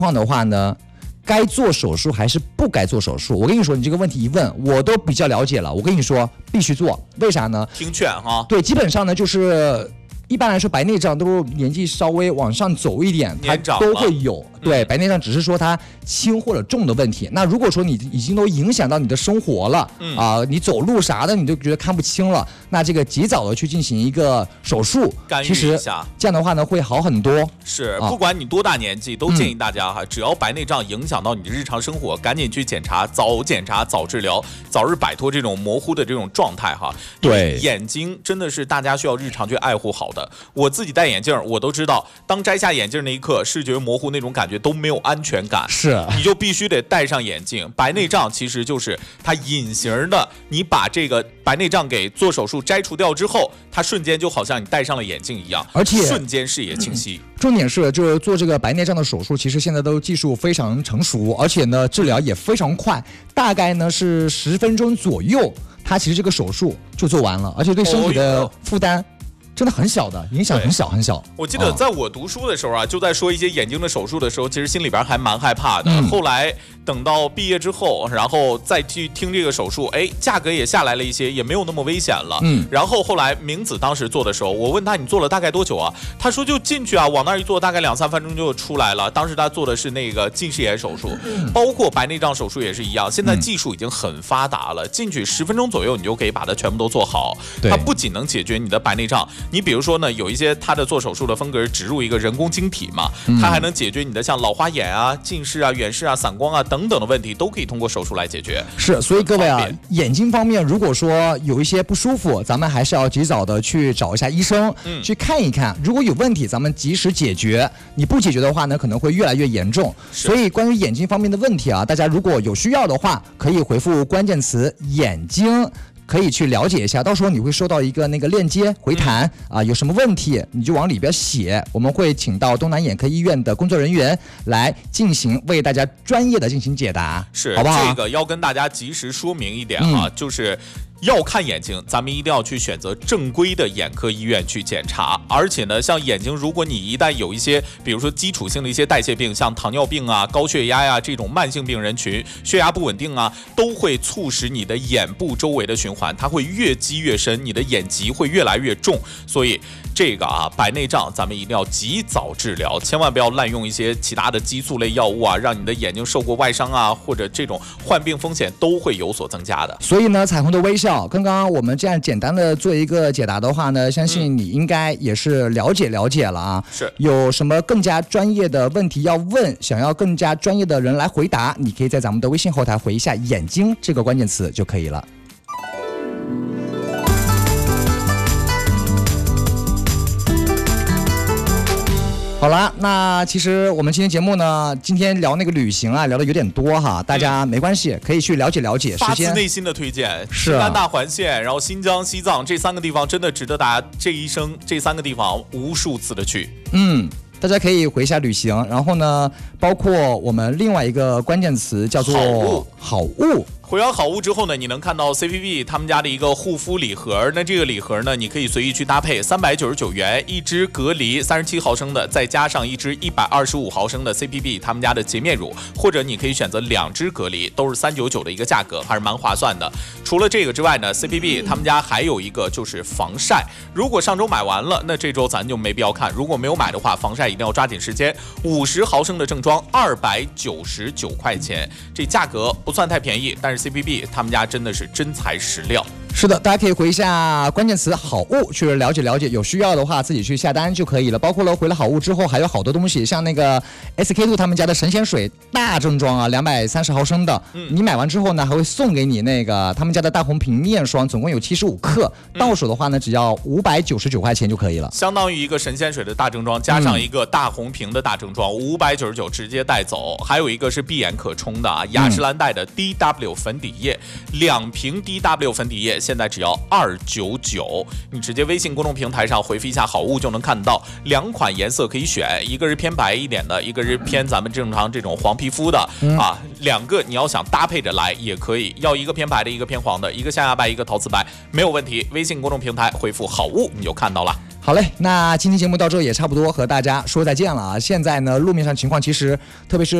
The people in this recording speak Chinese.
况的话呢，该做手术还是不该做手术？我跟你说，你这个问题一问，我都比较了解了。我跟你说，必须做，为啥呢？ 听劝哈。 对，基本上呢就是。一般来说，白内障都是年纪稍微往上走一点，它都会有。对，白内障只是说它轻或者重的问题。那如果说你已经都影响到你的生活了，你走路啥的你都觉得看不清了，那这个及早的去进行一个手术， 干预一下，其实这样的话呢会好很多。 是，不管你多大年纪，都建议大家哈，只要白内障影响到你的日常生活，赶紧去检查，早检查早治疗，早日摆脱这种模糊的这种状态哈。 对， 眼睛真的是大家需要日常去爱护好的。我自己戴眼镜，我都知道，当摘下眼镜那一刻，视觉模糊那种感觉都没有安全感。 是， 你就必须得戴上眼镜。白内障其实就是它隐形的，你把这个白内障给做手术摘除掉之后，它瞬间就好像你戴上了眼镜一样， 而且瞬间视野清晰。 重点是，就是做这个白内障的手术，其实现在都技术非常成熟，而且呢，治疗也非常快，大概呢是10分钟左右，它其实这个手术就做完了，而且对身体的负担。真的很小的影响，很小很小。 我记得在我读书的时候啊，就在说一些眼睛的手术的时候，其实心里边还蛮害怕的。后来等到毕业之后，然后再去听这个手术，价格也下来了一些，也没有那么危险了。然后后来明子当时做的时候，我问他你做了大概多久啊？他说就进去啊，往那儿一坐，大概2-3分钟就出来了。当时他做的是那个近视眼手术，包括白内障手术也是一样。现在技术已经很发达了，进去10分钟左右，你就可以把它全部都做好。它不仅能解决你的白内障。你比如说呢，有一些他的做手术的风格植入一个人工晶体嘛，它还能解决你的像老花眼啊、近视啊、远视啊、散光啊等等的问题，都可以通过手术来解决。 是，所以各位啊，眼睛方面如果说有一些不舒服，咱们还是要及早的去找一下医生，去看一看。如果有问题，咱们及时解决。你不解决的话呢，可能会越来越严重。所以关于眼睛方面的问题啊，大家如果有需要的话，可以回复关键词“眼睛”。可以去了解一下，到时候你会收到一个那个链接回弹有什么问题你就往里边写，我们会请到东南眼科医院的工作人员来进行为大家专业的进行解答， 是， 好不好？ 这个要跟大家及时说明一点啊，就是要看眼睛，咱们一定要去选择正规的眼科医院去检查。而且呢，像眼睛，如果你一旦有一些，比如说基础性的一些代谢病，像糖尿病啊、高血压呀这种慢性病人群，血压不稳定啊，都会促使你的眼部周围的循环，它会越积越深，你的眼疾会越来越重。所以这个白内障咱们一定要及早治疗，千万不要滥用一些其他的激素类药物啊，让你的眼睛受过外伤啊，或者这种患病风险都会有所增加的。 所以呢，彩虹的微笑。刚刚我们这样简单的做一个解答的话呢，相信你应该也是了解了啊。 是， 有什么更加专业的问题要问，想要更加专业的人来回答，你可以在咱们的微信后台回一下“眼睛”这个关键词就可以了。好了，那其实我们今天节目呢，今天聊那个旅行啊，聊的有点多哈，大家没关系，可以去了解了解。 发自内心的推荐， 是西安大环线，然后新疆、西藏这3个地方真的值得大家这一生这3个地方无数次的去。 大家可以回一下旅行，然后呢，包括我们另外一个关键词叫做好物。 回完好物之后呢，你能看到 CPB 他们家的一个护肤礼盒。那这个礼盒呢，你可以随意去搭配，399元一支隔离37毫升的，再加上一支125毫升的 CPB 他们家的洁面乳，或者你可以选择2支隔离，都是399的一个价格，还是蛮划算的。除了这个之外呢 ，CPB 他们家还有一个就是防晒。如果上周买完了，那这周咱就没必要看；如果没有买的话，防晒一定要抓紧时间。50毫升的正装299块钱，这价格不算太便宜，但是 CPB 他们家真的是真材实料。 是的，大家可以回一下关键词好物去了解了解，有需要的话自己去下单就可以了。包括了回了好物之后还有好多东西，像那个 SK2 他们家的神仙水大正装啊，230毫升的，你买完之后呢还会送给你那个他们家的大红瓶面霜，总共有75克，到手的话呢只要599块钱就可以了， 相当于一个神仙水的大正装加上一个大红瓶的大正装，599直接带走。还有一个是闭眼可冲的啊，雅诗兰黛的 DW 粉底液，2瓶 DW 粉底液现在只要299，你直接微信公众平台上回复一下好物就能看到2款颜色可以选，一个是偏白一点的，一个是偏咱们正常这种黄皮肤的啊，2个你要想搭配着来也可以，要一个偏白的，一个偏黄的，一个象牙白，一个陶瓷白，没有问题。微信公众平台回复好物你就看到了。 好嘞，那今天节目到这也差不多和大家说再见了啊。现在呢，路面上情况其实特别是